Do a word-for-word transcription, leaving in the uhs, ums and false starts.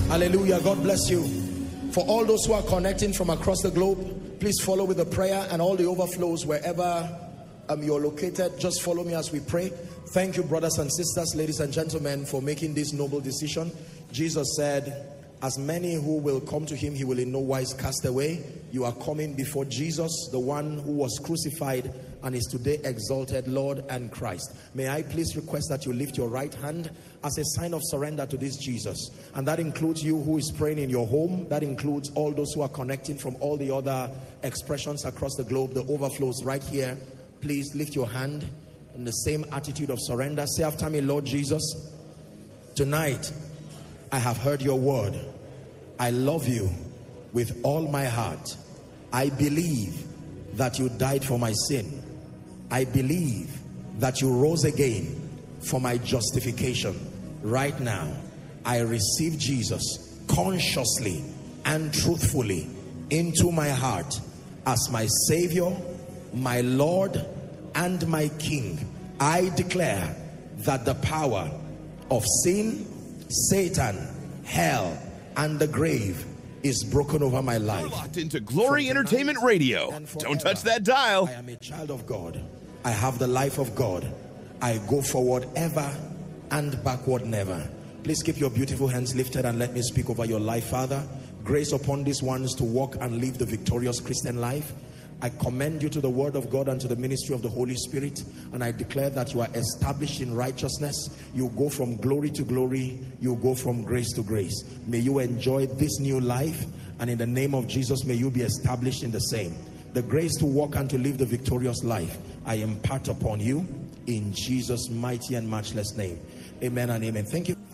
Hallelujah. God bless you. For all those who are connecting from across the globe, please follow with the prayer, and all the overflows wherever um, you're located, just follow me as we pray. Thank you, brothers and sisters, ladies and gentlemen, for making this noble decision. Jesus said, as many who will come to him, he will in no wise cast away. You are coming before Jesus, the one who was crucified and is today exalted Lord and Christ. May I please request that you lift your right hand as a sign of surrender to this Jesus. And that includes you who is praying in your home. That includes all those who are connecting from all the other expressions across the globe, the overflows right here. Please lift your hand in the same attitude of surrender. Say after me, Lord Jesus, tonight I have heard your word. I love you with all my heart. I believe that you died for my sin. I believe that you rose again for my justification. Right now, I receive Jesus consciously and truthfully into my heart as my Savior, my Lord, and my King. I declare that the power of sin, Satan, hell, and the grave is broken over my life. You're locked into Glory Entertainment Radio. Don't touch that dial. I am a child of God. I have the life of God. I go forward ever and backward never. Please keep your beautiful hands lifted and let me speak over your life, Father. Grace upon these ones to walk and live the victorious Christian life. I commend you to the word of God and to the ministry of the Holy Spirit, and I declare that you are established in righteousness. You go from glory to glory. You go from grace to grace. May you enjoy this new life, and in the name of Jesus, may you be established in the same. The grace to walk and to live the victorious life, I impart upon you in Jesus' mighty and matchless name. Amen and amen. Thank you.